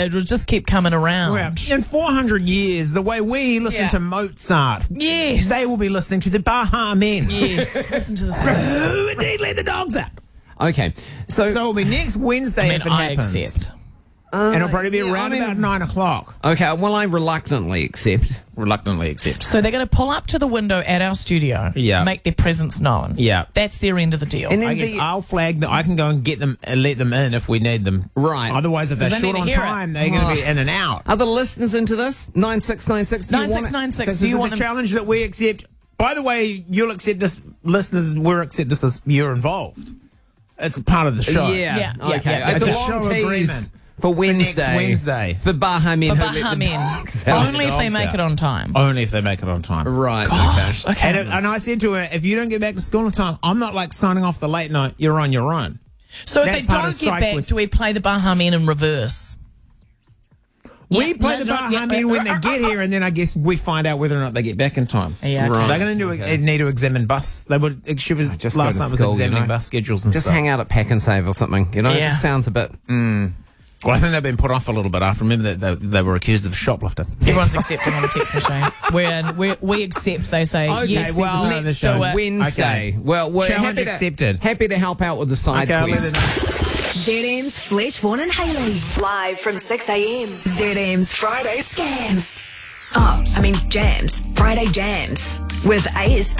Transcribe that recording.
it will just keep coming around. Well, in 400 years, the way we listen to Mozart, Yes. they will be listening to the Baha Men. Yes. Listen to this. Oh, indeed, let the dogs out. Okay, so So it'll be next Wednesday if it I happens. accept. And it'll probably be yeah, around I mean- about 9 o'clock. okay, well, I reluctantly accept. Reluctantly accept. So they're going to pull up to the window at our studio, Yeah. make their presence known. Yeah. That's their end of the deal. And then I guess the- I'll flag that I can go and get them and let them in if we need them. Right. Otherwise, if they're 'Cause they short need on to hear it. time, they're going to be in and out. Are the listeners into this? 9696. Do you want it? 9696. So Do you this want is them? a challenge that we accept. By the way, you'll accept this, listeners. We'll accept this as you're involved. It's a part of the show. Yeah. Yeah, yeah, Okay. yeah. It's, It's a a long show tease agreement. for Wednesday. next Wednesday. For Baha Men. For who let Baha the Men. dogs out. Only if they dogs make out. it on time. Only if they make it on time. Right. Gosh, Okay. okay. And I said to her, if you don't get back to school on time, I'm not like signing off the late night. You're on your own. So if That's they part don't of get back, cyclist- do we play the Baha Men in reverse? We Yeah, play the that's right. Baha Men when they get here, and then I guess we find out whether or not they get back in time. Yeah, okay. Right. They're going to need to examine bus. They would. She was just go last to night was school, examining you know. bus schedules and Just stuff. hang out at Pack and Save or something. You know, it Yeah. just sounds a bit. Well, I think they've been put off a little bit after. Remember that they were accused of shoplifting. Everyone's accepting on the text machine. We accept. They say Okay, yes. well, let's the show. do it. Wednesday. Okay. Well, we're Challenge happy accepted. Happy to help out with the side Okay, I'll let quest. it know. ZM's Fletch, Vaughan and Hayley. Live from 6 a.m. ZM's Friday Scams. Jams. Friday Jams. With ASB.